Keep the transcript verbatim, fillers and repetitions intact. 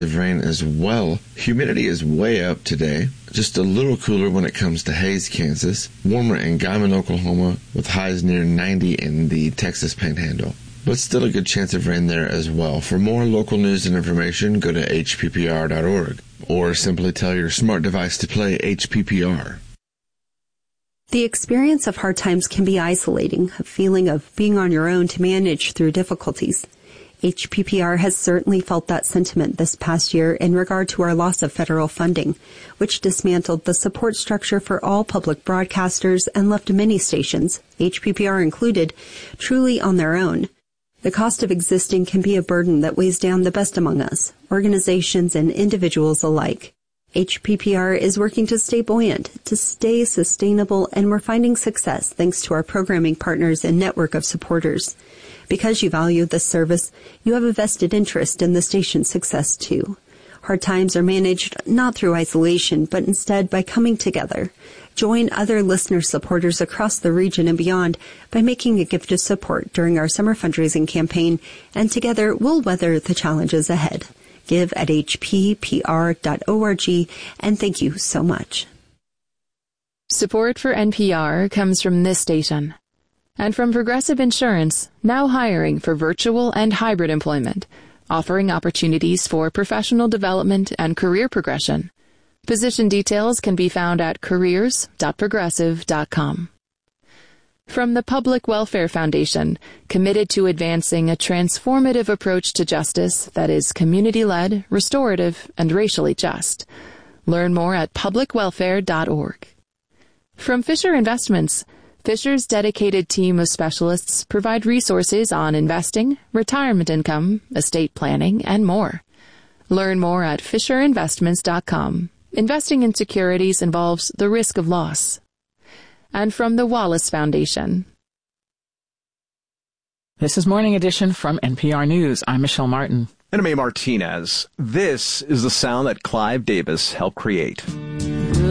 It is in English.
of rain as well. Humidity is way up today. Just a little cooler when it comes to Hays, Kansas. Warmer in Guymon, Oklahoma, with highs near ninety in the Texas Panhandle. But still a good chance of rain there as well. For more local news and information, go to H P P R dot org. Or simply tell your smart device to play H P P R. The experience of hard times can be isolating, a feeling of being on your own to manage through difficulties. H P P R has certainly felt that sentiment this past year in regard to our loss of federal funding, which dismantled the support structure for all public broadcasters and left many stations, H P P R included, truly on their own. The cost of existing can be a burden that weighs down the best among us, organizations and individuals alike. H P P R is working to stay buoyant, to stay sustainable, and we're finding success thanks to our programming partners and network of supporters. Because you value this service, you have a vested interest in the station's success too. Hard times are managed not through isolation, but instead by coming together. Join other listener supporters across the region and beyond by making a gift of support during our summer fundraising campaign, and together we'll weather the challenges ahead. Give at H P P R dot org, and thank you so much. Support for N P R comes from this station and from Progressive Insurance, now hiring for virtual and hybrid employment, offering opportunities for professional development and career progression. Position details can be found at careers dot progressive dot com. From the Public Welfare Foundation, committed to advancing a transformative approach to justice that is community-led, restorative, and racially just. Learn more at public welfare dot org. From Fisher Investments, Fisher's dedicated team of specialists provide resources on investing, retirement income, estate planning, and more. Learn more at fisher investments dot com. Investing in securities involves the risk of loss. And from the Wallace Foundation. This is Morning Edition from N P R News. I'm Michelle Martin. And I'm A. Martinez. This is the sound that Clive Davis helped create.